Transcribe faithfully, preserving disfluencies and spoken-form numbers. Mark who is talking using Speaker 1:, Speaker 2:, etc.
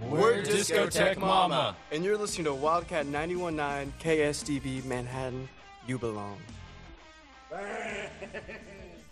Speaker 1: We're Discotheque Mama.
Speaker 2: And you're listening to Wildcat ninety-one point nine K S D B Manhattan. You belong.